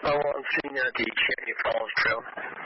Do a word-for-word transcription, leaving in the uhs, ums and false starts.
I want to see uh, the Cherry Falls Trail.